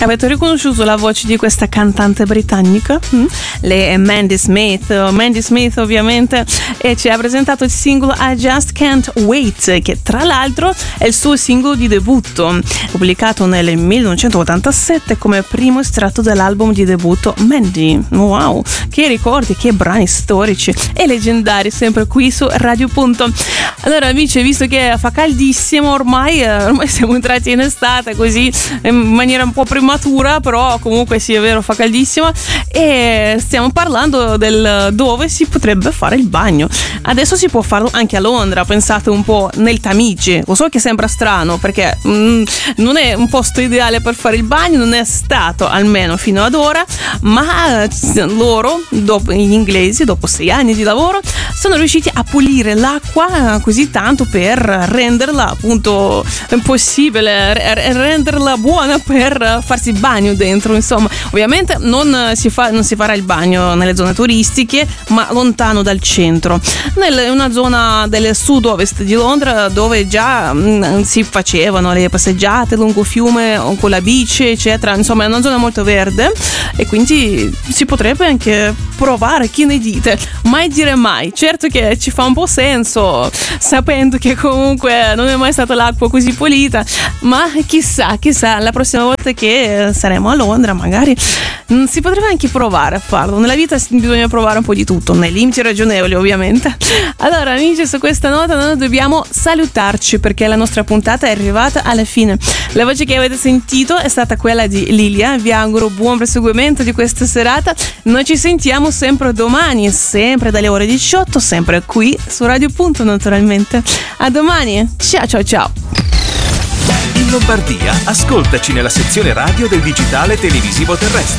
Avete riconosciuto la voce di questa cantante britannica? Lei è Mandy Smith. Mandy Smith ovviamente e ci ha presentato il singolo I Just Can't Wait, che tra l'altro è il suo singolo di debutto, pubblicato nel 1987 come primo estratto dell'album di debutto Mandy. Wow, che ricordi, che brani storici e leggendari, sempre qui su Radio Punto. Allora amici, visto che fa caldissimo ormai siamo entrati in estate così in maniera un po' prematura, però comunque sì, è vero, fa caldissimo, e stiamo parlando del dove si potrebbe fare il bagno. Adesso si può farlo anche a Londra, pensate un po', nel Tamigi. Lo so che sembra strano perché non è un posto ideale per fare il bagno, non è stato almeno fino ad ora, ma loro, gli inglesi, dopo 6 anni di lavoro, sono riusciti a pulire l'acqua così tanto per renderla appunto possibile, renderla buona per farsi il bagno dentro. Insomma, ovviamente non si farà il bagno nelle zone turistiche, ma lontano dal centro, in una zona del sud-ovest di Londra, dove già si facevano le passeggiate lungo fiume o con la bici eccetera. Insomma, è una zona molto verde e quindi si potrebbe anche provare, chi ne dite? Mai dire mai. Certo che ci fa un po' senso sapendo che comunque non è mai stata l'acqua così pulita, ma chissà, la prossima volta che saremo a Londra magari si potrebbe anche provare a farlo. Nella vita bisogna provare un po' di tutto, nei limiti ragionevoli ovviamente. Allora amici, su questa nota noi dobbiamo salutarci perché la nostra puntata è arrivata alla fine. La voce che avete sentito è stata quella di Lilia. Vi auguro buon proseguimento di questa serata. Noi ci sentiamo sempre domani, sempre dalle ore 18, sempre qui su Radio Punto naturalmente. A domani, ciao. In Lombardia ascoltaci nella sezione radio del digitale televisivo terrestre.